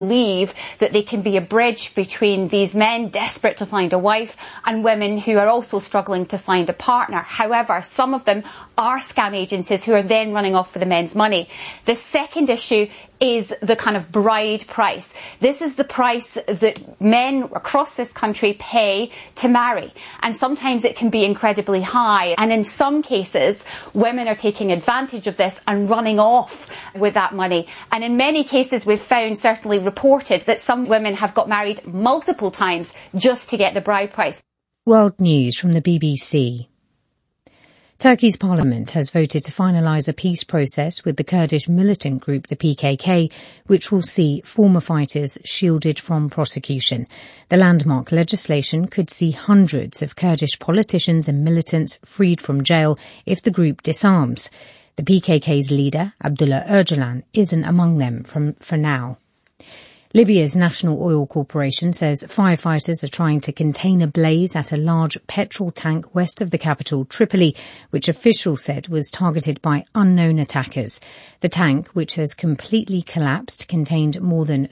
believe that they can be a bridge between these men desperate to find a wife and women who are also struggling to find a partner. However, some of them are scam agencies who are then running off for the men's money. The second issue is the kind of bride price. This is the price that men across this country pay to marry. And sometimes it can be incredibly high. And in some cases, women are taking advantage of this and running off with that money. And in many cases, we've found, certainly reported, that some women have got married multiple times just to get the bride price. World News from the BBC. Turkey's parliament has voted to finalise a peace process with the Kurdish militant group the PKK, which will see former fighters shielded from prosecution. The landmark legislation could see hundreds of Kurdish politicians and militants freed from jail if the group disarms. The PKK's leader, Abdullah Öcalan, isn't among them for now. Libya's National Oil Corporation says firefighters are trying to contain a blaze at a large petrol tank west of the capital, Tripoli, which officials said was targeted by unknown attackers. The tank, which has completely collapsed, contained more than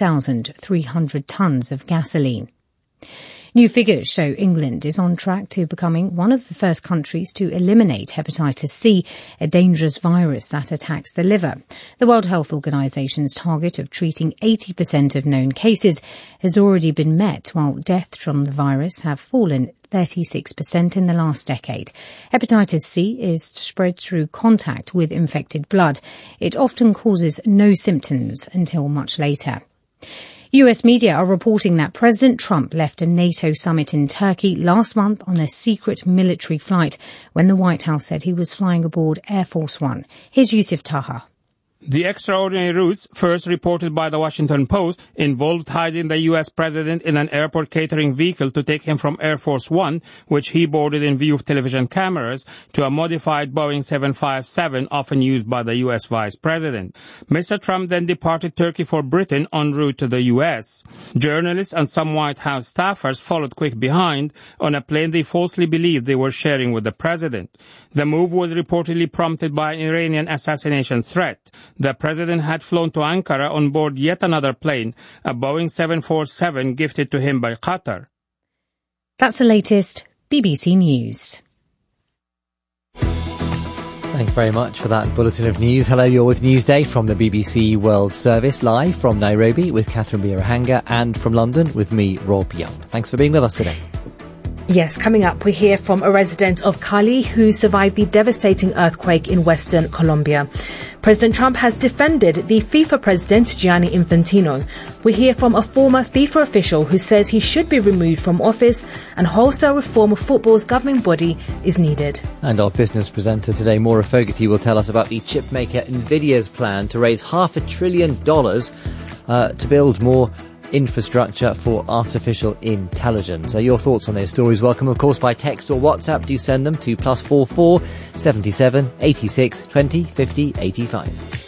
3,300 tons of gasoline. New figures show England is on track to becoming one of the first countries to eliminate hepatitis C, a dangerous virus that attacks the liver. The World Health Organization's target of treating 80% of known cases has already been met, while deaths from the virus have fallen 36% in the last decade. Hepatitis C is spread through contact with infected blood. It often causes no symptoms until much later. US media are reporting that President Trump left a NATO summit in Turkey last month on a secret military flight when the White House said he was flying aboard Air Force One. Here's Yusuf Taha. The extraordinary routes, first reported by the Washington Post, involved hiding the U.S. president in an airport catering vehicle to take him from Air Force One, which he boarded in view of television cameras, to a modified Boeing 757 often used by the U.S. vice president. Mr. Trump then departed Turkey for Britain en route to the U.S. Journalists and some White House staffers followed quick behind on a plane they falsely believed they were sharing with the president. The move was reportedly prompted by an Iranian assassination threat. The president had flown to Ankara on board yet another plane, a Boeing 747 gifted to him by Qatar. That's the latest BBC News. Thank you very much for that bulletin of news. Hello, you're with Newsday from the BBC World Service, live from Nairobi with Catherine Birahanga and from London with me, Rob Young. Thanks for being with us today. Yes, coming up, we hear from a resident of Cali who survived the devastating earthquake in Western Colombia. President Trump has defended the FIFA president, Gianni Infantino. We hear from a former FIFA official who says he should be removed from office and wholesale reform of football's governing body is needed. And our business presenter today, Maura Fogarty, will tell us about the chipmaker Nvidia's plan to raise $500 billion to build more infrastructure for artificial intelligence. Your thoughts on those stories welcome, of course, by text or WhatsApp. Do send them to +44 77 86 20 50 85.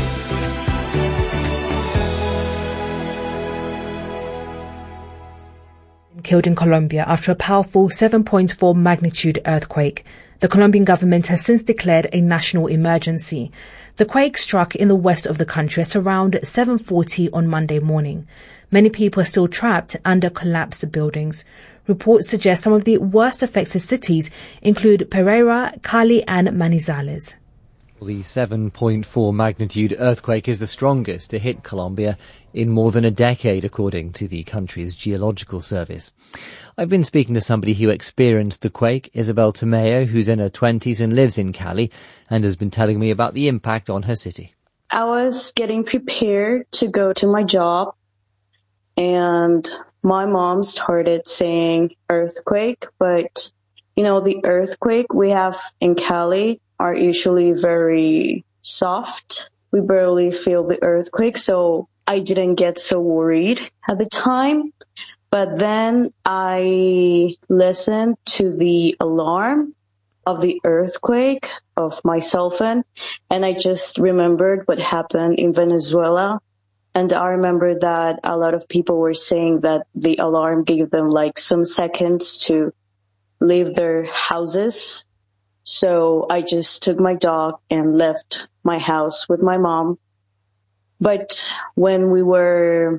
Killed in Colombia after a powerful 7.4 magnitude earthquake. The Colombian government has since declared a national emergency. The quake struck in the west of the country at around 7:40 on Monday morning. Many people are still trapped under collapsed buildings. Reports suggest some of the worst affected cities include Pereira, Cali and Manizales. The 7.4 magnitude earthquake is the strongest to hit Colombia in more than a decade, according to the country's geological service. I've been speaking to somebody who experienced the quake, Isabel Tomeo, who's in her 20s and lives in Cali, and has been telling me about the impact on her city. I was getting prepared to go to my job, and my mom started saying earthquake, but the earthquake we have in Cali are usually very soft. We barely feel the earthquake, so I didn't get so worried at the time. But then I listened to the alarm of the earthquake of my cell phone, and I just remembered what happened in Venezuela. And I remember that a lot of people were saying that the alarm gave them some seconds to leave their houses. So I just took my dog and left my house with my mom. But when we were